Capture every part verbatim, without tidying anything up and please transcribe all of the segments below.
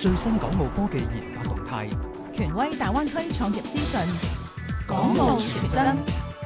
最新港澳科技研發動態， 權威大灣區創業資訊， 港澳傳真。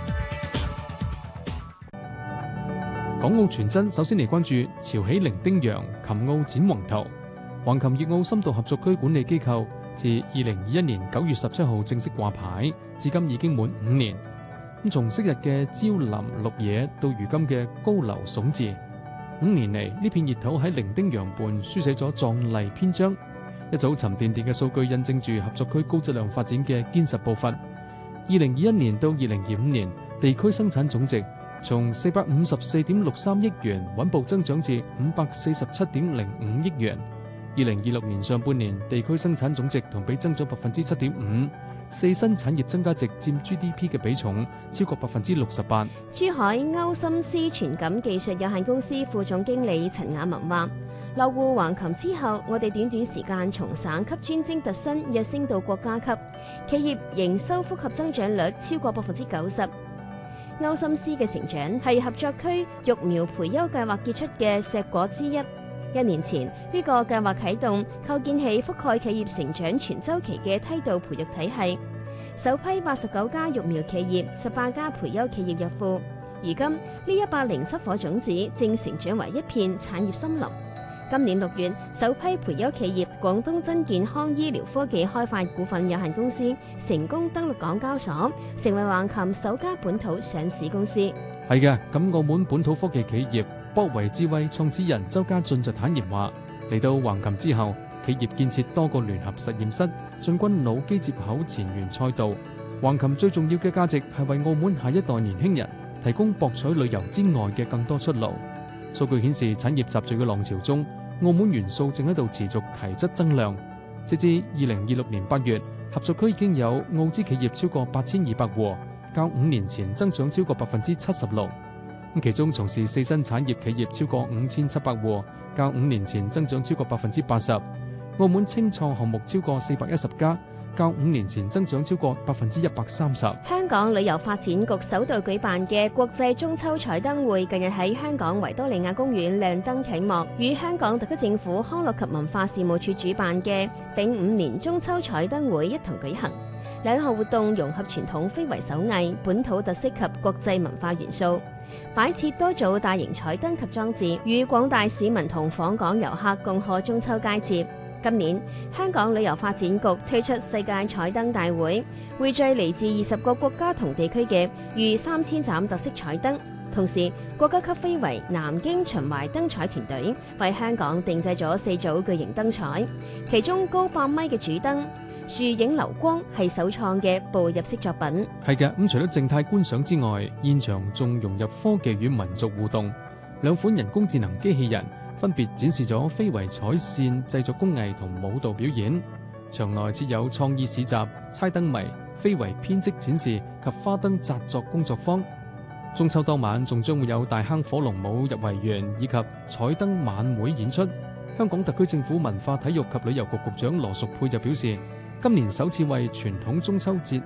港澳傳真首先嚟關注潮起伶仃洋琴澳展宏圖。橫琴粵澳深度合作區管理機構自二零二一年九月十七號正式掛牌，至今已經滿五年。咁從昔日嘅蕉林綠野到如今嘅高樓聳峙，五年嚟呢片熱土喺伶仃洋畔書寫咗壯麗篇章。一早沉甸甸嘅數據印證住合作區高質量發展嘅堅實步伐。二零二一年到二零二五年，地區生產總值從四百五十四點六三億元穩步增長至五百四十七點零五億元。二零二六年上半年，地區生產總值同比增長百分之七點五，四新產業增加值佔 G D P 嘅比重超過百分之六十八。 珠海歐心思傳感技術有限公司副總經理陳雅文話：落戶橫琴之後，我哋短短時間從省級專精特新躍升到國家級，企業營收複合增長率超過百分之九十。歐心思嘅成長係合作區育苗培優計劃結出嘅碩果之一。一年前，呢、這個計劃啟動，構建起覆蓋企業成長全周期嘅梯度培育體系。首批八十九家育苗企業、十八家培優企業入庫。如今呢一百零七顆種子正成長為一片產業森林。今年六月，首批培優企業廣東真健康醫療科技開發股份有限公司成功登陸港交所，成為橫琴首家本土上市公司。 係嘅，咁澳門本土科技企業博維智慧創始人周家俊就坦言話：嚟到橫琴之後，企業建設多個聯合實驗室，進軍腦機接口前沿賽道。橫琴最重要嘅價值係為澳門下一代年輕人提供博彩旅遊之外嘅更多出路。數據顯示，產業集聚嘅浪潮中，澳門元素正喺度持續提質增量。截至二零二六年八月，合作區已經有澳資企業超過八千二百戶，較五年前增長超過百分之七十六。咁其中從事四新產業企業超過五千七百戶，較五年前增長超過百分之八十。澳門青創項目超過四百一十家，較五年前增長超過百分之一百三十。 香港旅遊發展局首度舉辦嘅國際中秋彩燈會，近日喺香港維多利亞公園亮燈啟幕，與香港特區政府康樂及文化事務處主辦嘅丙午年中秋彩燈會一同舉行。兩項活動融合傳統非遺手藝、本土特色及國際文化元素，擺設多組大型彩燈及裝置，與廣大市民同訪港遊客共賀中秋佳節。今年香港旅遊發展局推出世界彩燈大會，匯聚嚟自二十個國家同地區嘅逾三千盞特色彩燈。同時，國家級非遺南京秦淮燈彩團隊為香港定製咗四組巨型燈彩，其中高百米嘅主燈樹影流光係首創嘅步入式作品。 係嘅，咁除咗靜態觀賞之外，現場仲融入科技與民族互動，兩款人工智能機器人分別展示咗非遺彩線製作工藝同舞蹈表演。場內設有創意市集、猜燈謎、非遺編織展示及花燈紮作工作坊。中秋當晚仲將會有大坑火龍舞入圍園以及彩燈晚會演出。香港特區政府文化體育及旅遊局局長羅淑佩就表示，今年首次為傳統中秋節